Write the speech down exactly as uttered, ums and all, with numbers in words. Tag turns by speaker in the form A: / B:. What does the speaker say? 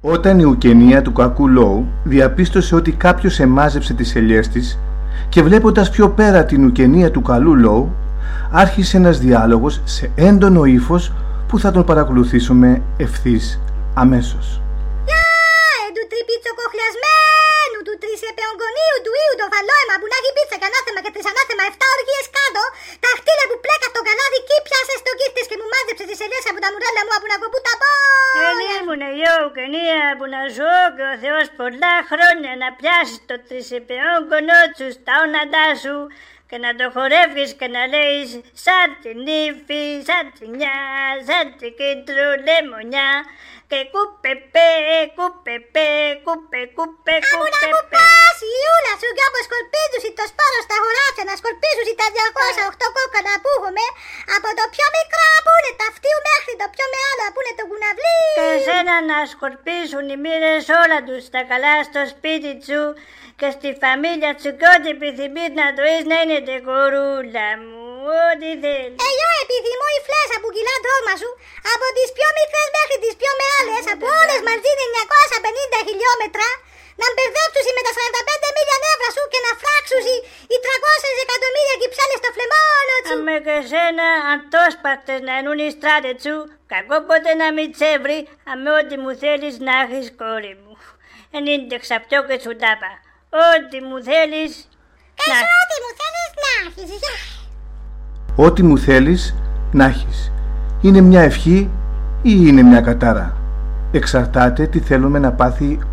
A: Όταν η Ουκενία του κακού Λόου διαπίστωσε ότι κάποιος εμάζεψε τις ελιές της και βλέποντας πιο πέρα την Ουκενία του καλού Λόου, άρχισε ένας διάλογος σε έντονο ύφος που θα τον παρακολουθήσουμε ευθύς αμέσως.
B: «Λα, ε, του τριπιτσοκοχλιασμένου, του τρισεπαιογκονίου, του ήου το φαλόεμα που να έχει πίτσα και ανάθεμα και τρεις ανάθεμα εφτά οργίες κάτω, τα χτύλια που πλέκα στο καλάδι κι πιάσες το κύφτες και μου μάζεψες τις ελιές από τα μουράλια μου από να κοπού τα πω».
C: Δεν ήμουν εγώ, Ουκενία, που να ζω και ο Θεός πολλά χρόνια να πιάσεις το τρισεπαιόγκονο σου στα όναντά σου και να το χορεύεις και να λέεις σαν την ύφη, σαν την νιά, σαν την κέντρο λεμονιά και κούπεπε, κούπεπε, κούπε, κούπε,
B: Άμου να μου
C: κούπεπε.
B: πας, η Ιούλα σου κι όπως σκορπίζουσι το σπόρο στα χωράφια, να σκορπίζουσι τα διακόσια οκτώ κόκκαλα που έχουμε, από το πιο μικρό που είναι τα αυτίου μέχρι το πιο μεγάλο που είναι το κουναβλί.
C: Και εσένα να σκορπίσουν οι μοίρες όλα τους τα καλά στο σπίτι σου και στη φαμίλια σου και ό,τι επιθυμείς να το είσαι να είναι κορούλα μου, ό,τι θέλεις.
B: Εγώ επιθυμώ η φλέσσα που κυλά το όρμα σου, από τις πιο μικρές μέχρι τις πιο μεγάλες, από όλες μαζί είναι εννιακόσια πενήντα χιλιόμετρα, να μπερδέψουσι με τα σαράντα πέντε μίλια νεύρα σου και να φράξουσι οι τριακόσια εκατομμύρια κυψέλες στο φλεμόνο σου.
C: Αμέ και εσένα αν το σπαρτες να ενούν οι στράτες σου, κακό ποτέ να μην τσέβρει, αμέ ό,τι μου θέλεις να έχεις κόρη μου. Εν είναι ξαπτώ και σου τάπα. Ό,τι μου θέλεις
B: Και
C: να
B: σου ό,τι μου θέλεις να έχεις, γεια.
A: Ό,τι μου θέλεις να έχεις. Είναι μια ευχή ή είναι μια κατάρα? Εξαρτάται τι θέλουμε να πάθει